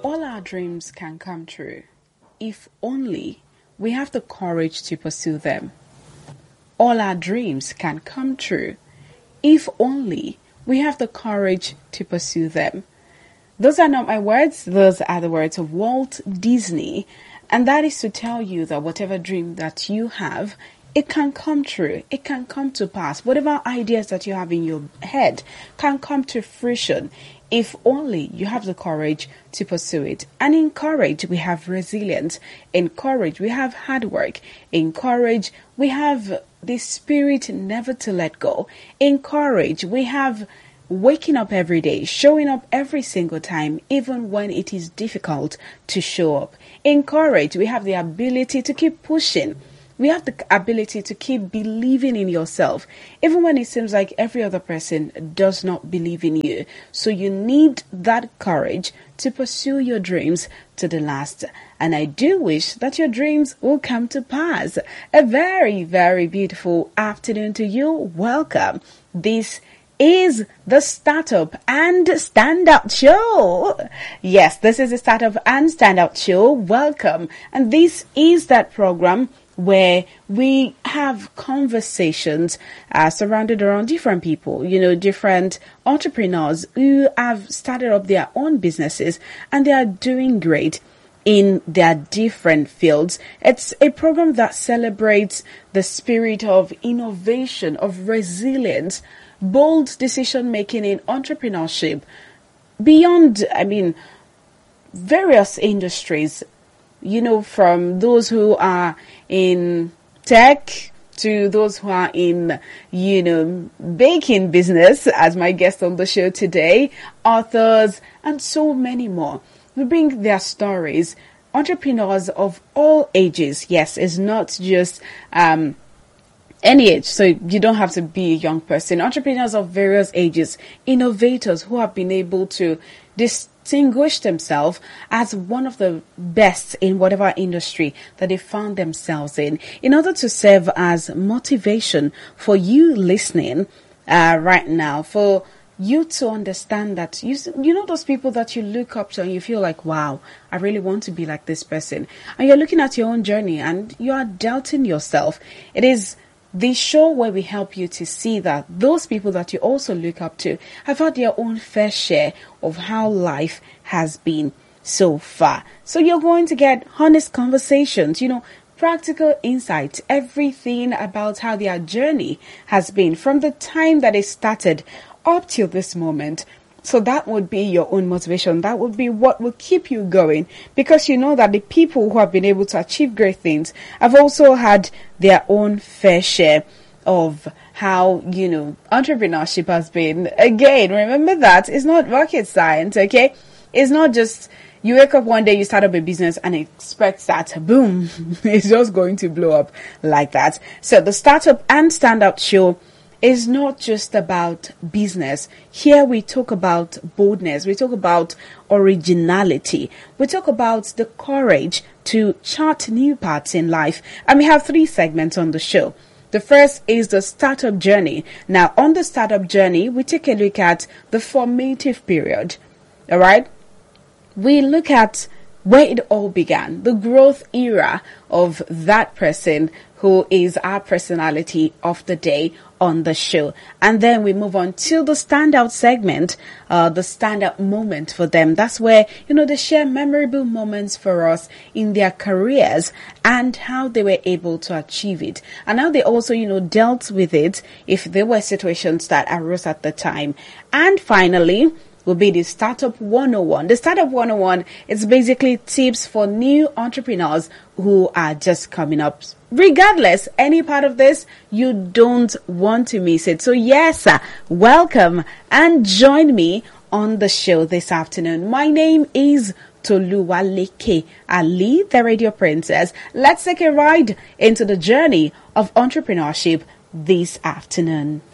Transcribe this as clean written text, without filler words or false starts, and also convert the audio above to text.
All our dreams can come true if only we have the courage to pursue them. All our dreams can come true if only we have the courage to pursue them. Those are not my words, those are the words of Walt Disney. And that is to tell you that whatever dream that you have, it can come true. It can come to pass. Whatever ideas that you have in your head can come to fruition if only you have the courage to pursue it. And in courage, we have resilience. In courage, we have hard work. In courage, we have the spirit never to let go. In courage, we have waking up every day, showing up every single time, even when it is difficult to show up. In courage, we have the ability to keep pushing. We have the ability to keep believing in yourself, even when it seems like every other person does not believe in you. So you need that courage to pursue your dreams to the last. And I do wish that your dreams will come to pass. A very, very beautiful afternoon to you. Welcome. This is the Startup and Standout Show. Yes, this is the Startup and Standout Show. Welcome. And this is that program where we have conversations surrounded around different people, different entrepreneurs who have started up their own businesses and they are doing great in their different fields. It's a program that celebrates the spirit of innovation, of resilience, bold decision-making in entrepreneurship beyond, various industries, from those who are in tech to those who are in, baking business, as my guest on the show today, authors, and so many more. We bring their stories, entrepreneurs of all ages. Yes, it's not just any age, so you don't have to be a young person. Entrepreneurs of various ages, innovators who have been able to distinguish themselves as one of the best in whatever industry that they found themselves in order to serve as motivation for you listening right now, for you to understand that you know those people that you look up to and you feel like, wow, I really want to be like this person. And you're looking at your own journey and you are doubting yourself. It is the show where we help you to see that those people that you also look up to have had their own fair share of how life has been so far. So you're going to get honest conversations, practical insights, everything about how their journey has been from the time that it started up till this moment. So that would be your own motivation. That would be what will keep you going, because you know that the people who have been able to achieve great things have also had their own fair share of how, entrepreneurship has been. Again, remember that it's not rocket science, okay? It's not just you wake up one day, you start up a business and expect that, boom, it's just going to blow up like that. So the Startup and Standout Show is not just about business. Here we talk about boldness. We talk about originality. We talk about the courage to chart new paths in life. And we have 3 segments on the show. The first is the startup journey. Now, on the startup journey, we take a look at the formative period. All right? We look at where it all began, the growth era of that person who is our personality of the day on the show. And then we move on to the standout segment, the standout moment for them. That's where, they share memorable moments for us in their careers and how they were able to achieve it. And how they also, dealt with it if there were situations that arose at the time. And finally, will be the Startup 101. The Startup 101 is basically tips for new entrepreneurs who are just coming up. Regardless, any part of this, you don't want to miss it. So yes, welcome and join me on the show this afternoon. My name is Toluwaleke Ali, the Radio Princess. Let's take a ride into the journey of entrepreneurship this afternoon.